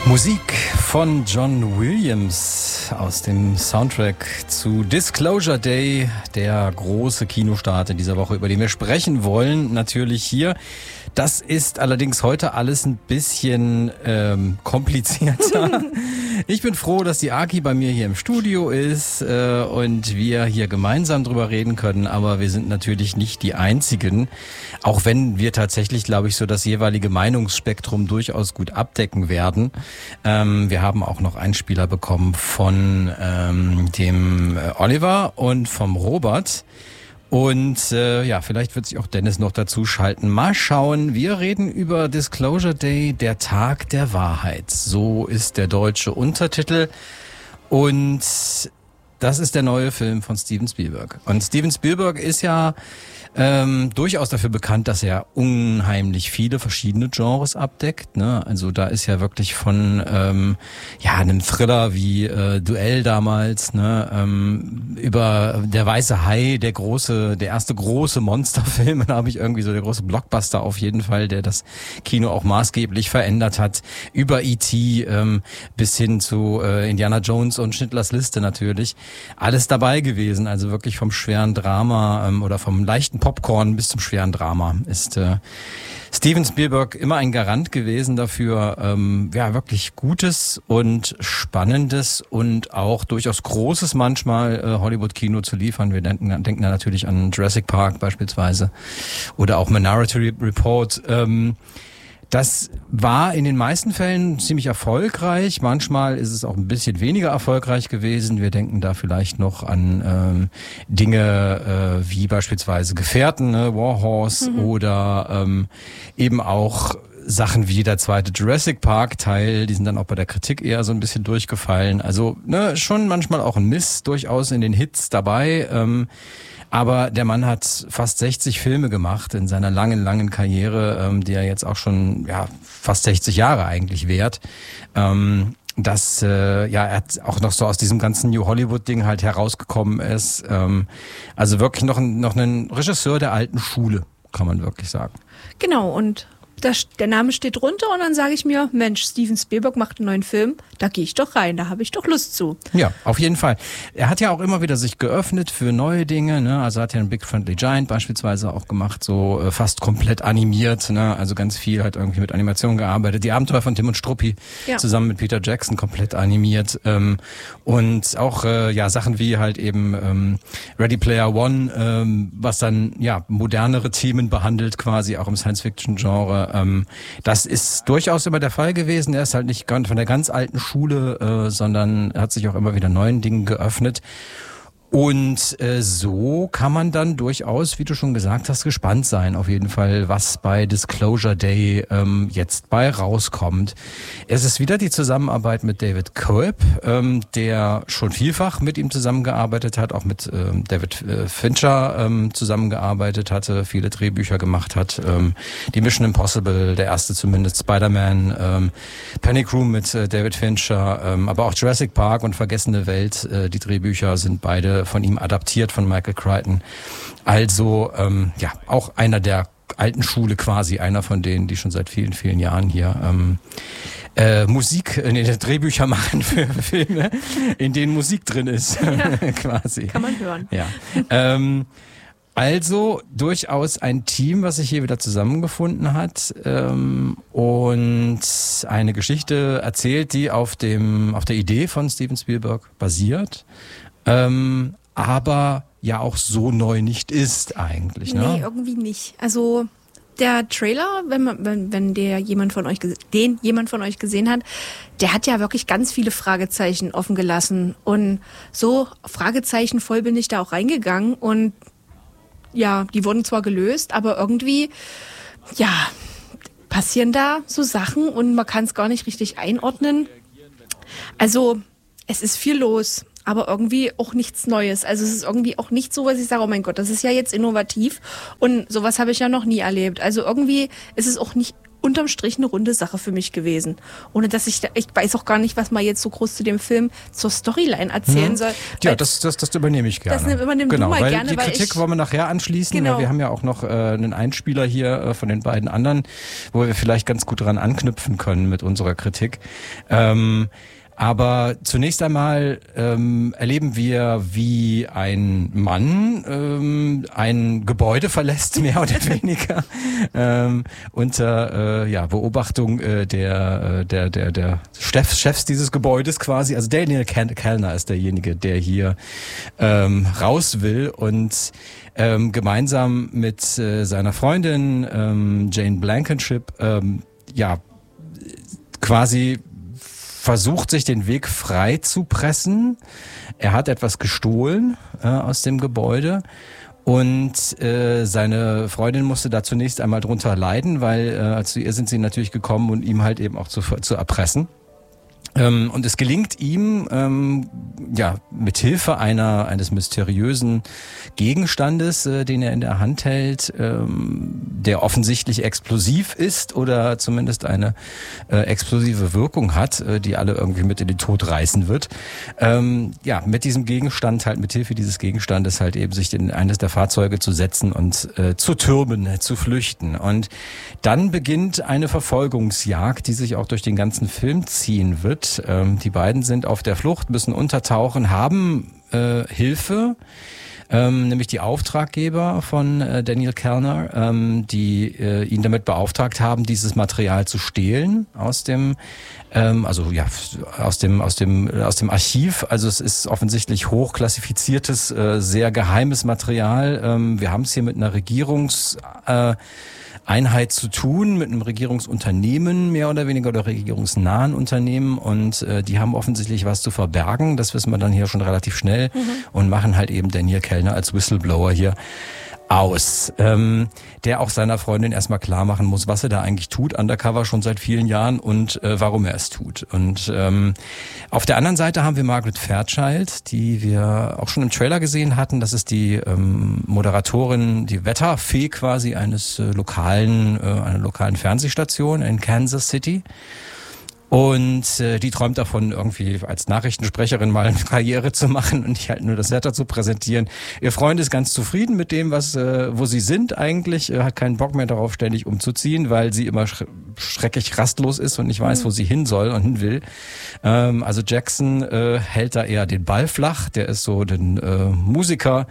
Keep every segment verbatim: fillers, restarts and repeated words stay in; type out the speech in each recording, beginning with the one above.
Musik von John Williams aus dem Soundtrack zu Disclosure Day, der große Kinostart in dieser Woche, über den wir sprechen wollen, natürlich hier. Das ist allerdings heute alles ein bisschen ähm, komplizierter. Ich bin froh, dass die Aki bei mir hier im Studio ist äh, und wir hier gemeinsam drüber reden können, aber wir sind natürlich nicht die Einzigen, auch wenn wir tatsächlich, glaube ich, so das jeweilige Meinungsspektrum durchaus gut abdecken werden. Ähm, wir haben auch noch Einspieler bekommen von ähm, dem Oliver und vom Robert. Und äh, ja, vielleicht wird sich auch Dennis noch dazu schalten. Mal schauen, wir reden über Disclosure Day, der Tag der Wahrheit. So ist der deutsche Untertitel. Und das ist der neue Film von Steven Spielberg. Und Steven Spielberg ist ja ähm, durchaus dafür bekannt, dass er unheimlich viele verschiedene Genres abdeckt. Ne? Also da ist ja wirklich von ähm, ja einem Thriller wie äh, Duell damals, ne? ähm, über Der Weiße Hai, der große, der erste große Monsterfilm, da habe ich irgendwie so der große Blockbuster auf jeden Fall, der das Kino auch maßgeblich verändert hat, über E T ähm, bis hin zu äh, Indiana Jones und Schindlers Liste natürlich. Alles dabei gewesen, also wirklich vom schweren Drama ähm, oder vom leichten Popcorn bis zum schweren Drama ist äh, Steven Spielberg immer ein Garant gewesen dafür, ähm, ja wirklich Gutes und Spannendes und auch durchaus Großes manchmal äh, Hollywood-Kino zu liefern. Wir denken, denken da natürlich an Jurassic Park beispielsweise oder auch Minority Report. Ähm, Das war in den meisten Fällen ziemlich erfolgreich. Manchmal ist es auch ein bisschen weniger erfolgreich gewesen. Wir denken da vielleicht noch an ähm, Dinge äh, wie beispielsweise Gefährten, ne? War Horse mhm. oder ähm, eben auch Sachen wie der zweite Jurassic Park Teil, die sind dann auch bei der Kritik eher so ein bisschen durchgefallen. Also ne, schon manchmal auch ein Miss durchaus in den Hits dabei. Ähm, Aber der Mann hat fast sechzig Filme gemacht in seiner langen, langen Karriere, ähm, die er jetzt auch schon ja fast sechzig Jahre eigentlich währt. Ähm, dass äh, ja er hat auch noch so aus diesem ganzen New Hollywood-Ding halt herausgekommen ist. Ähm, also wirklich noch, ein, noch ein Regisseur der alten Schule, kann man wirklich sagen. Genau, und das, der Name steht drunter und dann sage ich mir, Mensch, Steven Spielberg macht einen neuen Film, da gehe ich doch rein, da habe ich doch Lust zu. Ja, auf jeden Fall. Er hat ja auch immer wieder sich geöffnet für neue Dinge, ne? Also hat ja einen Big Friendly Giant beispielsweise auch gemacht, so äh, fast komplett animiert, ne? Also ganz viel hat irgendwie mit Animation gearbeitet. Die Abenteuer von Tim und Struppi ja. zusammen mit Peter Jackson komplett animiert ähm, und auch äh, ja Sachen wie halt eben ähm, Ready Player One, ähm, was dann ja modernere Themen behandelt, quasi auch im Science-Fiction-Genre. Ähm, das ist durchaus immer der Fall gewesen. Er ist halt nicht von der ganz alten Schule, äh, sondern hat sich auch immer wieder neuen Dingen geöffnet. Und äh, so kann man dann durchaus, wie du schon gesagt hast, gespannt sein, auf jeden Fall, was bei Disclosure Day ähm, jetzt bei rauskommt. Es ist wieder die Zusammenarbeit mit David Coeb, ähm, der schon vielfach mit ihm zusammengearbeitet hat, auch mit ähm, David äh, Fincher ähm, zusammengearbeitet hatte, viele Drehbücher gemacht hat. Ähm, die Mission Impossible, der erste zumindest, Spider-Man, ähm, Panic Room mit äh, David Fincher, ähm, aber auch Jurassic Park und Vergessene Welt, äh, die Drehbücher sind beide von ihm adaptiert, von Michael Crichton. Also ähm, ja, auch einer der alten Schule quasi, einer von denen, die schon seit vielen, vielen Jahren hier ähm, äh, Musik, äh, nee, Drehbücher machen für Filme, in denen Musik drin ist, ja, quasi. Kann man hören. Ja. Ähm, Also durchaus ein Team, was sich hier wieder zusammengefunden hat ähm, und eine Geschichte erzählt, die auf dem auf der Idee von Steven Spielberg basiert, ähm, aber ja auch so neu nicht ist eigentlich. Ne? Nee, irgendwie nicht. Also der Trailer, wenn man, wenn, wenn der jemand von euch den jemand von euch gesehen hat, der hat ja wirklich ganz viele Fragezeichen offen gelassen und so Fragezeichen voll bin ich da auch reingegangen und ja, die wurden zwar gelöst, aber irgendwie, ja, passieren da so Sachen und man kann es gar nicht richtig einordnen. Also, es ist viel los, aber irgendwie auch nichts Neues. Also es ist irgendwie auch nicht so, was ich sage, oh mein Gott, das ist ja jetzt innovativ und sowas habe ich ja noch nie erlebt. Also irgendwie ist es auch nicht unterm Strich eine runde Sache für mich gewesen. Ohne dass ich, da, ich weiß auch gar nicht, was man jetzt so groß zu dem Film zur Storyline erzählen hm. soll. Ja, das, das, das übernehme ich gerne. Das übernimm genau, du mal weil gerne. Die weil Kritik ich, wollen wir nachher anschließen, genau. weil wir haben ja auch noch äh, einen Einspieler hier äh, von den beiden anderen, wo wir vielleicht ganz gut dran anknüpfen können mit unserer Kritik. Ähm, Aber zunächst einmal ähm, erleben wir, wie ein Mann ähm, ein Gebäude verlässt, mehr oder weniger, ähm, unter äh, ja, Beobachtung äh, der, äh, der, der, der Chefs, Chefs dieses Gebäudes quasi. Also Daniel Kellner ist derjenige, der hier ähm, raus will und ähm, gemeinsam mit äh, seiner Freundin ähm, Jane Blankenship ähm, ja quasi versucht, sich den Weg frei zu pressen. Er hat etwas gestohlen äh, aus dem Gebäude und äh, seine Freundin musste da zunächst einmal drunter leiden, weil äh, zu ihr sind sie natürlich gekommen, um ihm halt eben auch zu, zu erpressen. Ähm, und es gelingt ihm, ähm, ja, mit Hilfe einer eines mysteriösen Gegenstandes, äh, den er in der Hand hält, ähm, der offensichtlich explosiv ist oder zumindest eine äh, explosive Wirkung hat, äh, die alle irgendwie mit in den Tod reißen wird. Ähm, ja, mit diesem Gegenstand halt, mit Hilfe dieses Gegenstandes halt eben sich in eines der Fahrzeuge zu setzen und äh, zu türmen, äh, zu flüchten. Und dann beginnt eine Verfolgungsjagd, die sich auch durch den ganzen Film ziehen wird. Ähm, die beiden sind auf der Flucht, müssen untertauchen, haben äh, Hilfe, ähm, nämlich die Auftraggeber von äh, Daniel Kellner, ähm, die äh, ihn damit beauftragt haben, dieses Material zu stehlen aus dem, ähm, also ja, aus dem aus dem aus dem Archiv. Also es ist offensichtlich hochklassifiziertes, äh, sehr geheimes Material. Ähm, wir haben es hier mit einer Regierungs äh, Einheit zu tun, mit einem Regierungsunternehmen mehr oder weniger oder regierungsnahen Unternehmen und äh, die haben offensichtlich was zu verbergen, das wissen wir dann hier schon relativ schnell mhm. und machen halt eben Daniel Kellner als Whistleblower hier aus, ähm, der auch seiner Freundin erstmal klar machen muss, was er da eigentlich tut, undercover schon seit vielen Jahren und äh, warum er es tut. Und ähm, auf der anderen Seite haben wir Margaret Fairchild, die wir auch schon im Trailer gesehen hatten. Das ist die ähm, Moderatorin, die Wetterfee quasi eines äh, lokalen, äh, einer lokalen Fernsehstation in Kansas City. Und äh, die träumt davon, irgendwie als Nachrichtensprecherin mal eine Karriere zu machen und nicht halt nur das Wetter zu präsentieren. Ihr Freund ist ganz zufrieden mit dem, was äh, wo sie sind eigentlich, äh, hat keinen Bock mehr darauf, ständig umzuziehen, weil sie immer sch- schrecklich rastlos ist und nicht weiß, mhm. wo sie hin soll und hin will. Ähm, also Jackson äh, hält da eher den Ball flach, der ist so ein äh, Musiker,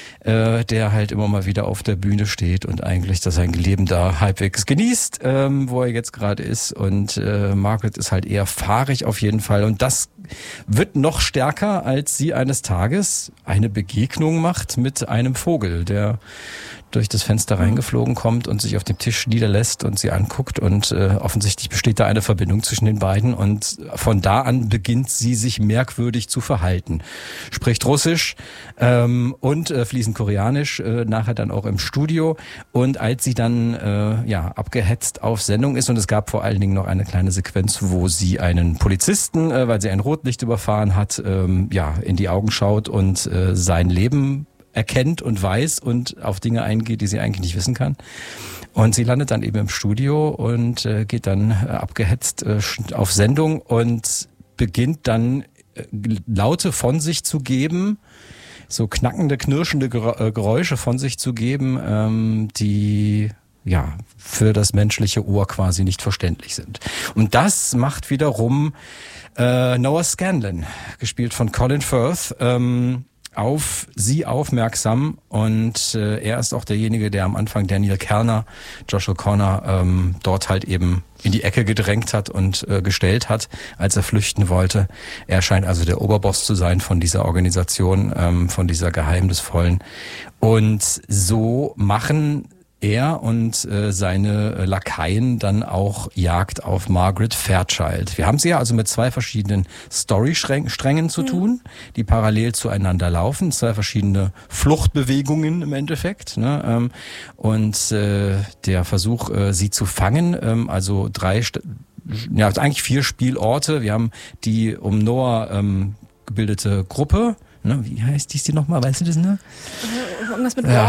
äh, der halt immer mal wieder auf der Bühne steht und eigentlich das sein Leben da halbwegs genießt, ähm, wo er jetzt gerade ist. Und äh, Margaret ist halt eher fahrig auf jeden Fall. Und das wird noch stärker, als sie eines Tages eine Begegnung macht mit einem Vogel, der durch das Fenster reingeflogen kommt und sich auf dem Tisch niederlässt und sie anguckt und äh, offensichtlich besteht da eine Verbindung zwischen den beiden und von da an beginnt sie sich merkwürdig zu verhalten. Spricht Russisch ähm, und äh, fließend Koreanisch, äh, nachher dann auch im Studio und als sie dann äh, ja abgehetzt auf Sendung ist und es gab vor allen Dingen noch eine kleine Sequenz, wo sie einen Polizisten, äh, weil sie ein Rotlicht überfahren hat, ähm, ja in die Augen schaut und äh, sein Leben erkennt und weiß und auf Dinge eingeht, die sie eigentlich nicht wissen kann. Und sie landet dann eben im Studio und äh, geht dann äh, abgehetzt äh, auf Sendung und beginnt dann äh, Laute von sich zu geben, so knackende, knirschende Geräusche von sich zu geben, ähm, die ja für das menschliche Ohr quasi nicht verständlich sind. Und das macht wiederum äh, Noah Scanlon, gespielt von Colin Firth, ähm, auf sie aufmerksam und äh, er ist auch derjenige, der am Anfang Daniel Kellner, Josh O'Connor, ähm, dort halt eben in die Ecke gedrängt hat und äh, gestellt hat, als er flüchten wollte. Er scheint also der Oberboss zu sein von dieser Organisation, ähm, von dieser geheimnisvollen. Und so machen er und äh, seine Lakaien dann auch Jagd auf Margaret Fairchild. Wir haben sie ja also mit zwei verschiedenen Storysträngen zu tun, die parallel zueinander laufen, zwei verschiedene Fluchtbewegungen im Endeffekt, ne? Ähm, und äh, der Versuch, äh, sie zu fangen, ähm, also drei, St- ja eigentlich vier Spielorte. Wir haben die um Noah ähm, gebildete Gruppe. Ne? Wie heißt dies die nochmal? Weißt du das, ne? Irgendwas mit ja. Ward?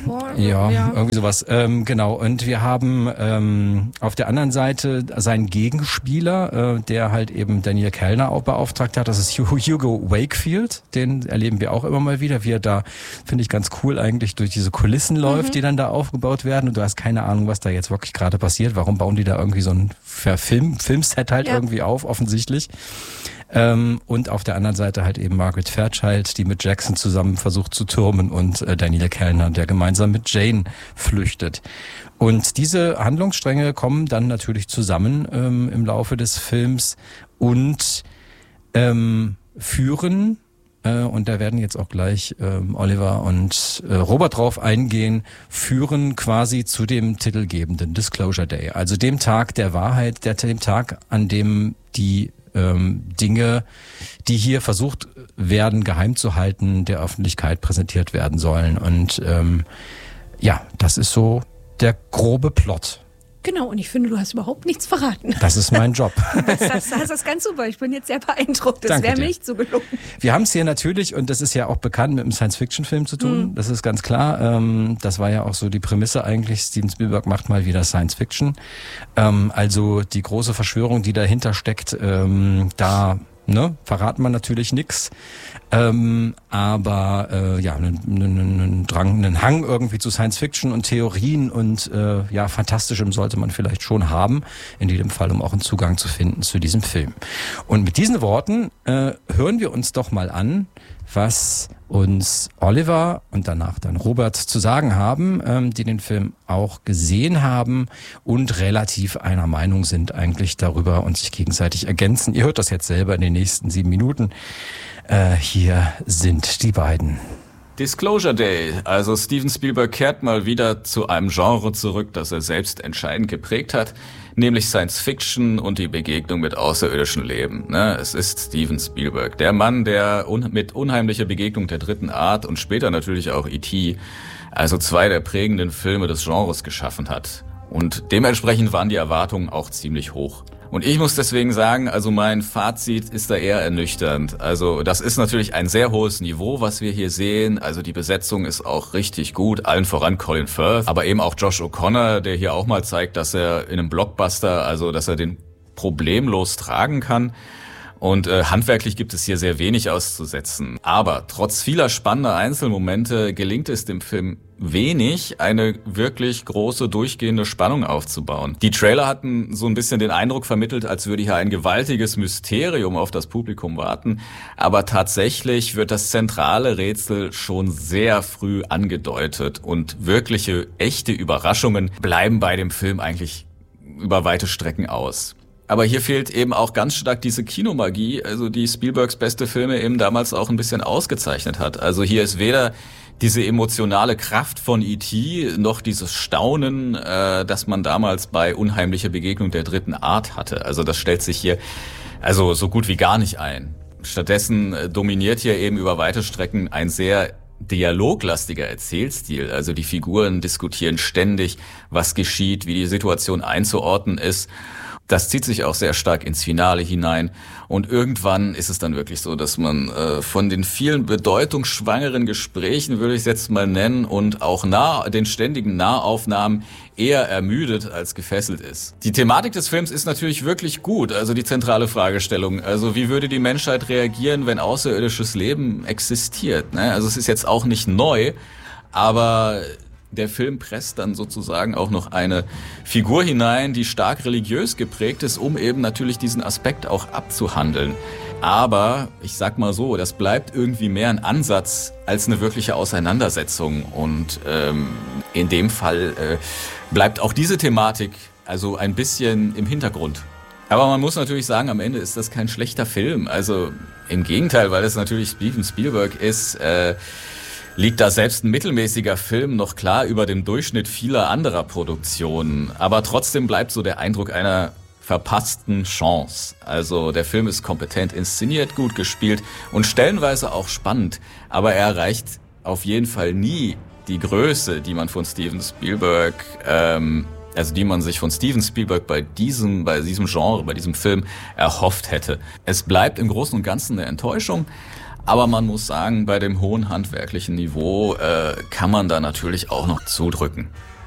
Fall. Ja, ja. irgendwie sowas. Ähm, genau. Und wir haben ähm, auf der anderen Seite seinen Gegenspieler, äh, der halt eben Daniel Kellner auch beauftragt hat. Das ist Hugo Wakefield. Den erleben wir auch immer mal wieder, wie er da, finde ich ganz cool eigentlich, durch diese Kulissen läuft, mhm. die dann da aufgebaut werden. Und du hast keine Ahnung, was da jetzt wirklich gerade passiert. Warum bauen die da irgendwie so ein Film, Filmset halt ja. irgendwie auf, offensichtlich. Ähm, und auf der anderen Seite halt eben Margaret Fairchild, die mit Jackson zusammen versucht zu türmen, und äh, Daniel Kellner, der gemeinsam mit Jane flüchtet. Und diese Handlungsstränge kommen dann natürlich zusammen ähm, im Laufe des Films und ähm, führen, äh, und da werden jetzt auch gleich ähm, Oliver und äh, Robert drauf eingehen, führen quasi zu dem titelgebenden Disclosure Day, also dem Tag der Wahrheit, der, dem Tag, an dem die ähm, Dinge, die hier versucht werden, geheim zu halten, der Öffentlichkeit präsentiert werden sollen. Und ähm, ja, das ist so der grobe Plot. Genau, und ich finde, du hast überhaupt nichts verraten. Das ist mein Job. Das, das, das ist ganz super. Ich bin jetzt sehr beeindruckt. Das wäre mir nicht so gelungen. Wir haben es hier natürlich, und das ist ja auch bekannt, mit einem Science-Fiction-Film zu tun. Mhm. Das ist ganz klar. Ähm, das war ja auch so die Prämisse eigentlich. Steven Spielberg macht mal wieder Science-Fiction. Ähm, also die große Verschwörung, die dahinter steckt, ähm, da ne, verraten wir natürlich nix. Ähm, aber äh, ja, einen, einen Drang, einen Hang irgendwie zu Science-Fiction und Theorien und äh, ja, Fantastischem sollte man vielleicht schon haben, in jedem Fall, um auch einen Zugang zu finden zu diesem Film. Und mit diesen Worten äh, hören wir uns doch mal an, was uns Oliver und danach dann Robert zu sagen haben, ähm, die den Film auch gesehen haben und relativ einer Meinung sind eigentlich darüber und sich gegenseitig ergänzen. Ihr hört das jetzt selber in den nächsten sieben Minuten. Äh, hier sind die beiden. Disclosure Day. Also Steven Spielberg kehrt mal wieder zu einem Genre zurück, das er selbst entscheidend geprägt hat, nämlich Science Fiction und die Begegnung mit außerirdischen Leben. Ne? Es ist Steven Spielberg, der Mann, der un- mit unheimlicher Begegnung der dritten Art und später natürlich auch E T, also zwei der prägenden Filme des Genres geschaffen hat. Und dementsprechend waren die Erwartungen auch ziemlich hoch. Und ich muss deswegen sagen, also mein Fazit ist da eher ernüchternd. Also das ist natürlich ein sehr hohes Niveau, was wir hier sehen. Also die Besetzung ist auch richtig gut, allen voran Colin Firth, aber eben auch Josh O'Connor, der hier auch mal zeigt, dass er in einem Blockbuster, also dass er den problemlos tragen kann. Und äh, handwerklich gibt es hier sehr wenig auszusetzen. Aber trotz vieler spannender Einzelmomente gelingt es dem Film wenig, eine wirklich große, durchgehende Spannung aufzubauen. Die Trailer hatten so ein bisschen den Eindruck vermittelt, als würde hier ein gewaltiges Mysterium auf das Publikum warten. Aber tatsächlich wird das zentrale Rätsel schon sehr früh angedeutet. Und wirkliche, echte Überraschungen bleiben bei dem Film eigentlich über weite Strecken aus. Aber hier fehlt eben auch ganz stark diese Kinomagie, also die Spielbergs beste Filme eben damals auch ein bisschen ausgezeichnet hat. Also hier ist weder diese emotionale Kraft von E T noch dieses Staunen, äh, das man damals bei Unheimliche Begegnung der dritten Art hatte. Also das stellt sich hier also so gut wie gar nicht ein. Stattdessen äh, dominiert hier eben über weite Strecken ein sehr dialoglastiger Erzählstil. Also die Figuren diskutieren ständig, was geschieht, wie die Situation einzuordnen ist. Das zieht sich auch sehr stark ins Finale hinein und irgendwann ist es dann wirklich so, dass man äh, von den vielen bedeutungsschwangeren Gesprächen, würde ich es jetzt mal nennen, und auch nah, den ständigen Nahaufnahmen eher ermüdet als gefesselt ist. Die Thematik des Films ist natürlich wirklich gut, also die zentrale Fragestellung. Also wie würde die Menschheit reagieren, wenn außerirdisches Leben existiert? Ne? Also es ist jetzt auch nicht neu, aber der Film presst dann sozusagen auch noch eine Figur hinein, die stark religiös geprägt ist, um eben natürlich diesen Aspekt auch abzuhandeln. Aber ich sag mal so, das bleibt irgendwie mehr ein Ansatz als eine wirkliche Auseinandersetzung. Und ähm, in dem Fall äh, bleibt auch diese Thematik also ein bisschen im Hintergrund. Aber man muss natürlich sagen, am Ende ist das kein schlechter Film. Also im Gegenteil, weil es natürlich Steven Spielberg ist, äh, liegt da selbst ein mittelmäßiger Film noch klar über dem Durchschnitt vieler anderer Produktionen. Aber trotzdem bleibt so der Eindruck einer verpassten Chance. Also der Film ist kompetent inszeniert, gut gespielt und stellenweise auch spannend. Aber er erreicht auf jeden Fall nie die Größe, die man von Steven Spielberg, ähm, also die man sich von Steven Spielberg bei diesem, bei diesem Genre, bei diesem Film erhofft hätte. Es bleibt im Großen und Ganzen eine Enttäuschung. Aber man muss sagen, bei dem hohen handwerklichen Niveau äh, kann man da natürlich auch noch zudrücken.